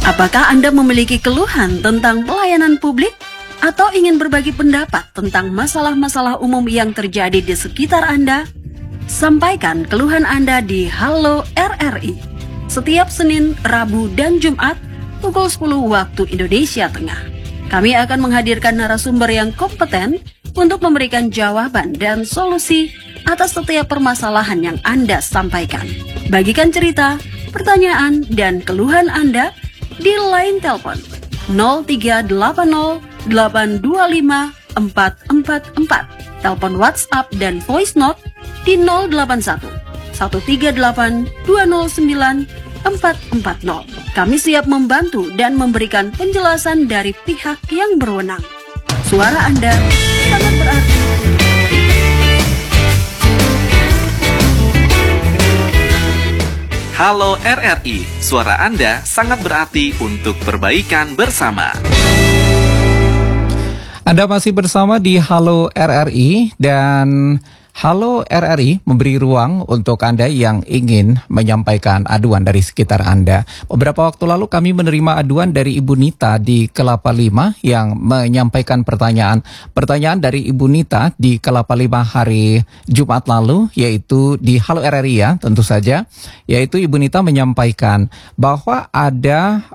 Apakah Anda memiliki keluhan tentang pelayanan publik? Atau ingin berbagi pendapat tentang masalah-masalah umum yang terjadi di sekitar Anda? Sampaikan keluhan Anda di Halo RRI. Setiap Senin, Rabu, dan Jumat, pukul 10 waktu Indonesia Tengah. Kami akan menghadirkan narasumber yang kompeten untuk memberikan jawaban dan solusi atas setiap permasalahan yang Anda sampaikan. Bagikan cerita, pertanyaan, dan keluhan Anda di line telepon 0380 825 444, telepon WhatsApp dan voice note di 081 138 209 440. Kami siap membantu dan memberikan penjelasan dari pihak yang berwenang. Suara Anda sangat berarti. Halo RRI, suara Anda sangat berarti untuk perbaikan bersama. Anda masih bersama di Halo RRI, dan Halo RRI memberi ruang untuk Anda yang ingin menyampaikan aduan dari sekitar Anda. Beberapa waktu lalu kami menerima aduan dari Ibu Nita di Kelapa Lima yang menyampaikan pertanyaan dari Ibu Nita di Kelapa Lima hari Jumat lalu, yaitu di Halo RRI ya tentu saja, yaitu Ibu Nita menyampaikan bahwa ada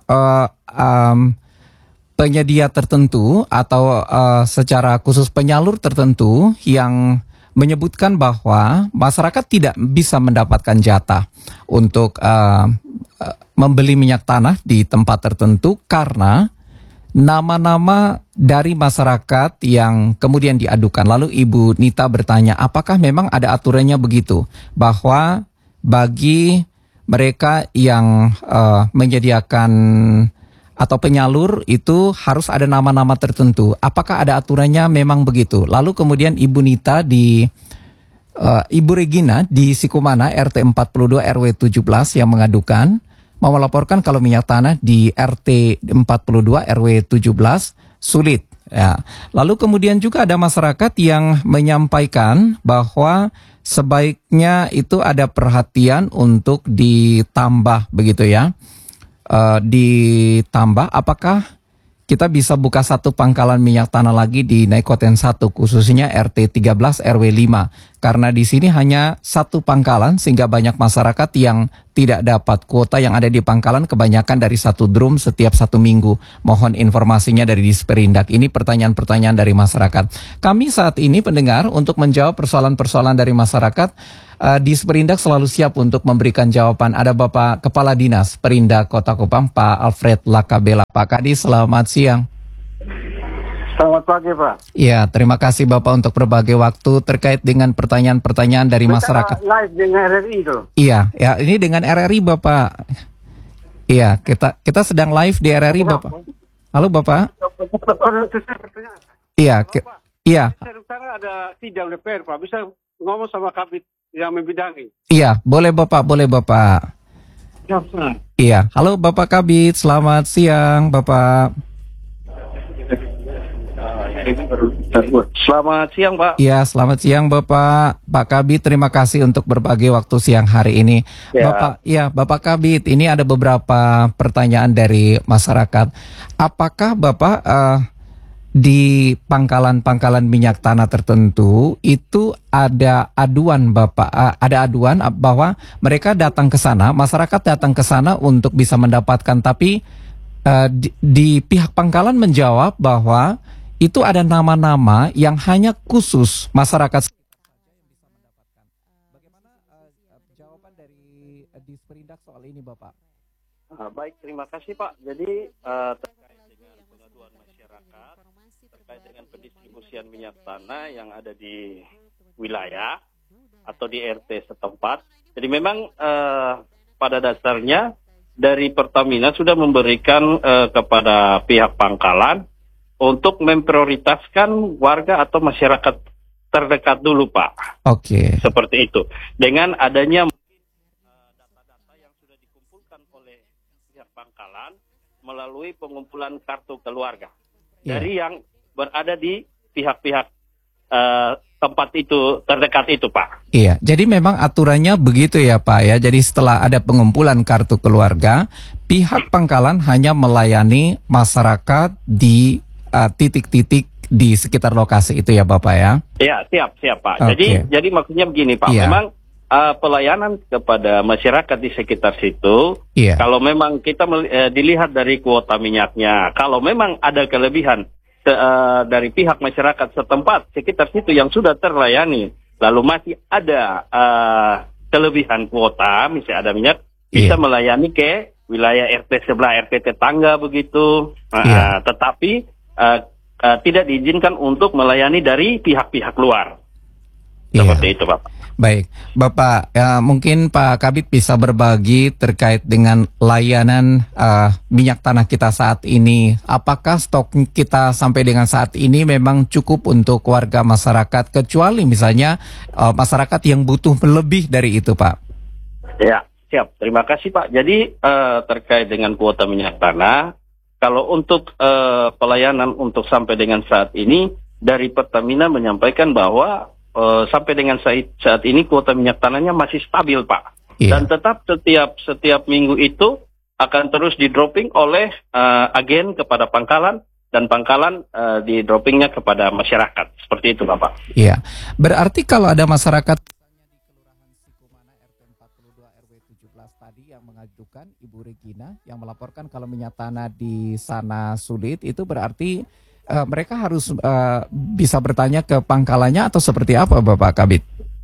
penyedia tertentu atau secara khusus penyalur tertentu yang menyebutkan bahwa masyarakat tidak bisa mendapatkan jatah untuk membeli minyak tanah di tempat tertentu karena nama-nama dari masyarakat yang kemudian diadukan. Lalu Ibu Nita bertanya, apakah memang ada aturannya begitu, bahwa bagi mereka yang menyediakan atau penyalur itu harus ada nama-nama tertentu. Apakah ada aturannya memang begitu? Lalu kemudian Ibu Nita Ibu Regina di Sikumana RT 42 RW 17 yang mengadukan mau melaporkan kalau minyak tanah di RT 42 RW 17 sulit. Ya. Lalu kemudian juga ada masyarakat yang menyampaikan bahwa sebaiknya itu ada perhatian untuk ditambah begitu ya. Ditambah, apakah kita bisa buka satu pangkalan minyak tanah lagi di Naikoten 1, khususnya RT 13 RW 5, karena di sini hanya satu pangkalan sehingga banyak masyarakat yang tidak dapat kuota yang ada di pangkalan, kebanyakan dari satu drum setiap 1 minggu. Mohon informasinya dari Disperindak. Ini pertanyaan-pertanyaan dari masyarakat. Kami saat ini pendengar untuk menjawab persoalan-persoalan dari masyarakat, Disperindak selalu siap untuk memberikan jawaban. Ada Bapak Kepala Dinas Perindak Kota Kupang, Pak Alfred Lakabela. Pak Kadis, selamat siang. Selamat pagi, Pak. Ya, terima kasih Bapak untuk berbagi waktu terkait dengan pertanyaan-pertanyaan dari masyarakat. Live dengan RRI itu. Iya, ya ini dengan RRI Bapak. Iya, kita sedang live di RRI Bapak. Halo Bapak. Iya, iya. Sekarang ada sidang DPR, Pak. Bisa ngomong sama Kabit yang membidangi. Iya, boleh Bapak, boleh Bapak. Iya, halo Bapak Kabit, selamat siang Bapak. Selamat siang, Pak. Iya, selamat siang Bapak. Pak Kabit, terima kasih untuk berbagi waktu siang hari ini. Ya. Bapak Kabit, ini ada beberapa pertanyaan dari masyarakat. Apakah Bapak di pangkalan-pangkalan minyak tanah tertentu itu ada aduan Bapak, ada aduan bahwa mereka datang ke sana, masyarakat datang ke sana untuk bisa mendapatkan, tapi di pihak pangkalan menjawab bahwa itu ada nama-nama yang hanya khusus masyarakat saja yang bisa mendapatkan. Bagaimana jawaban dari Disperindak soal ini Bapak? Baik, terima kasih Pak. Jadi terkait dengan pengaduan masyarakat terkait dengan pendistribusian minyak tanah yang ada di wilayah atau di RT setempat. Jadi memang pada dasarnya dari Pertamina sudah memberikan kepada pihak pangkalan untuk memprioritaskan warga atau masyarakat terdekat dulu, Pak. Oke. Seperti itu. Dengan adanya data-data yang sudah dikumpulkan oleh pihak pangkalan melalui pengumpulan kartu keluarga dari yang berada di pihak-pihak tempat itu terdekat itu, Pak. Iya, jadi memang aturannya begitu ya Pak ya. Jadi setelah ada pengumpulan kartu keluarga, pihak pangkalan hanya melayani masyarakat di titik-titik di sekitar lokasi itu ya Bapak ya. Iya, siap Pak. Oke. Jadi maksudnya begini Pak, Iya. memang pelayanan kepada masyarakat di sekitar situ, Iya. kalau memang kita dilihat dari kuota minyaknya, kalau memang ada kelebihan dari pihak masyarakat setempat sekitar situ yang sudah terlayani, lalu masih ada kelebihan kuota, misalnya ada minyak, bisa Iya. melayani ke wilayah RT sebelah, RT tetangga begitu. Iya. Tetapi tidak diizinkan untuk melayani dari pihak-pihak luar. Iya. Seperti itu, Bapak. Baik, Bapak, mungkin Pak Kabid bisa berbagi terkait dengan layanan minyak tanah kita saat ini. Apakah stok kita sampai dengan saat ini memang cukup untuk warga masyarakat, kecuali misalnya masyarakat yang butuh lebih dari itu, Pak? Ya, siap. Terima kasih, Pak. Jadi terkait dengan kuota minyak tanah, kalau untuk pelayanan untuk sampai dengan saat ini, dari Pertamina menyampaikan bahwa sampai dengan saat ini kuota minyak tanahnya masih stabil, Pak. Iya. Dan tetap setiap minggu itu akan terus di dropping oleh agen kepada pangkalan, dan pangkalan di droppingnya kepada masyarakat. Seperti itu, Bapak. Iya. Berarti kalau ada masyarakat misalnya di Kelurahan Sikumana RT 42 RW 17 tadi yang mengajukan Ibu Regina yang melaporkan kalau minyak tanah di sana sulit, itu berarti mereka harus bisa bertanya ke pangkalannya atau seperti apa, Bapak Kabid?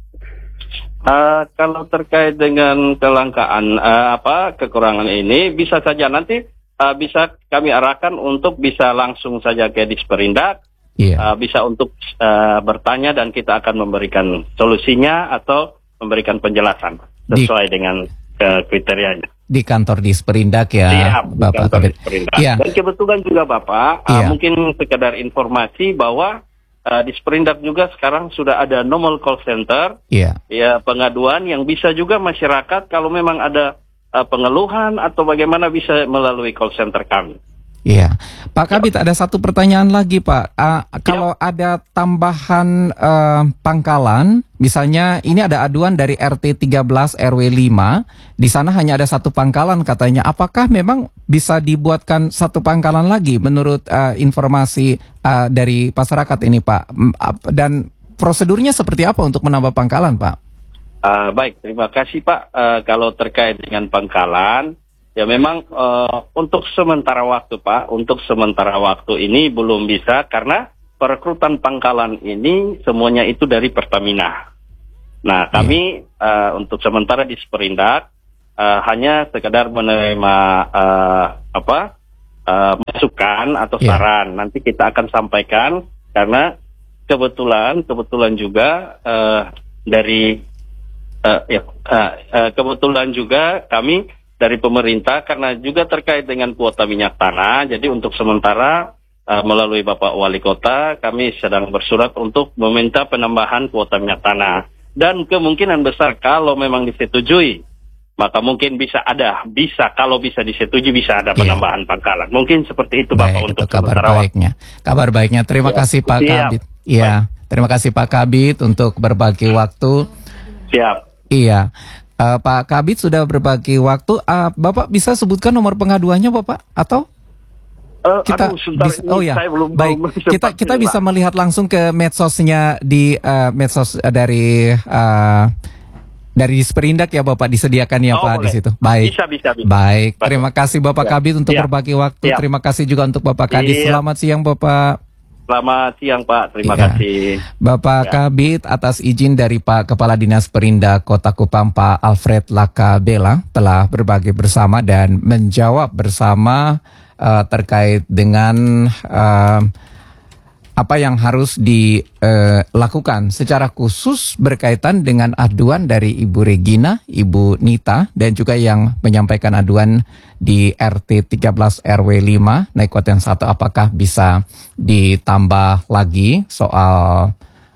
Kalau terkait dengan kelangkaan kekurangan ini, bisa saja nanti bisa kami arahkan untuk bisa langsung saja ke Disperindak, bisa untuk bertanya dan kita akan memberikan solusinya atau memberikan penjelasan sesuai dengan kriterianya. Di kantor Disperindak ya, Iya, Bapak Kabid. Iya. Dan kebetulan juga Bapak, Iya. mungkin sekedar informasi bahwa Disperindak juga sekarang sudah ada normal call center, Iya. ya pengaduan yang bisa juga masyarakat kalau memang ada pengeluhan atau bagaimana bisa melalui call center kami. Iya, Pak Kabid, ada satu pertanyaan lagi, Pak. Kalau ada tambahan pangkalan, misalnya ini ada aduan dari RT 13 RW 5, di sana hanya ada satu pangkalan katanya. Apakah memang bisa dibuatkan satu pangkalan lagi menurut informasi dari masyarakat ini, Pak? Dan prosedurnya seperti apa untuk menambah pangkalan, Pak? Baik, terima kasih Pak. Kalau terkait dengan pangkalan, ya memang untuk sementara waktu Pak, untuk sementara waktu ini belum bisa karena perekrutan pangkalan ini semuanya itu dari Pertamina. Nah kami untuk sementara di Disperindak hanya sekedar menerima masukan atau saran. Nanti kita akan sampaikan karena kebetulan juga kebetulan juga kami dari pemerintah karena juga terkait dengan kuota minyak tanah. Jadi untuk sementara melalui Bapak Wali Kota kami sedang bersurat untuk meminta penambahan kuota minyak tanah. Dan kemungkinan besar kalau memang disetujui, maka mungkin kalau bisa disetujui bisa ada penambahan pangkalan. Mungkin seperti itu Bapak. Baik, untuk itu kabar sementara waktu. baiknya. Kabar baiknya. Terima kasih Pak Siap. Kabid. Iya, terima kasih Pak Kabid untuk berbagi waktu. Siap. Iya. Pak Kabid sudah berbagi waktu. Bapak bisa sebutkan nomor pengaduannya, Bapak? Atau kita saya belum baik. Kita bisa melihat langsung ke medsosnya di medsos dari Disperindak ya, Bapak, disediakan ya Pak boleh. di situ. Baik. Bisa. Baik. Terima kasih Bapak Kabid untuk Siap. berbagi waktu. Siap. Terima kasih juga untuk Bapak Kadis. Siap. Selamat siang, Bapak. Selamat siang Pak, terima Iya. kasih. Bapak Ya. Kabid, atas izin dari Pak Kepala Dinas Perindak Kota Kupang, Pak Alfred Lakabela, telah berbagi bersama dan menjawab bersama terkait dengan apa yang harus dilakukan secara khusus berkaitan dengan aduan dari Ibu Regina, Ibu Nita, dan juga yang menyampaikan aduan di RT 13 RW 5 Naikoten 1, apakah bisa ditambah lagi soal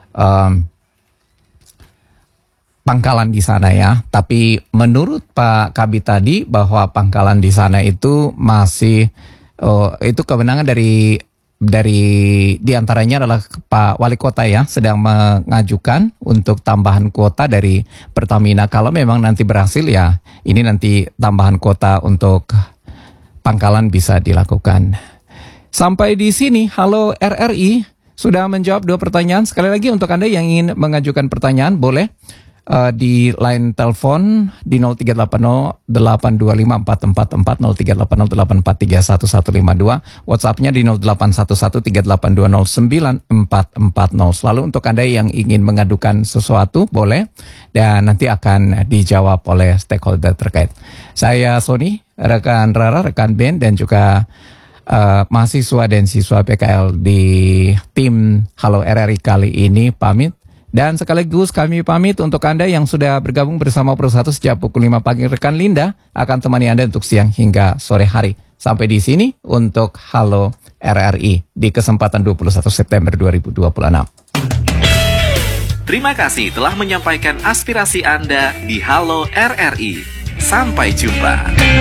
pangkalan di sana ya. Tapi menurut Pak Kabid tadi bahwa pangkalan di sana itu masih itu kewenangan dari dari diantaranya adalah Pak Wali Kota ya sedang mengajukan untuk tambahan kuota dari Pertamina. Kalau memang nanti berhasil ya ini nanti tambahan kuota untuk pangkalan bisa dilakukan. Sampai di sini Halo RRI sudah menjawab 2 pertanyaan. Sekali lagi untuk Anda yang ingin mengajukan pertanyaan boleh di line telepon di 0380-825-444, 0380-843-1152, WhatsApp-nya di 0811-3820-9440. Selalu untuk Anda yang ingin mengadukan sesuatu boleh dan nanti akan dijawab oleh stakeholder terkait. Saya Sony, rekan Rara, rekan Ben dan juga mahasiswa dan siswa PKL di tim Halo RRI kali ini pamit. Dan sekaligus kami pamit untuk Anda yang sudah bergabung bersama Pro 1 sejak pukul 5 pagi. Rekan Linda akan temani Anda untuk siang hingga sore hari. Sampai di sini untuk Halo RRI di kesempatan 21 September 2026. Terima kasih telah menyampaikan aspirasi Anda di Halo RRI. Sampai jumpa.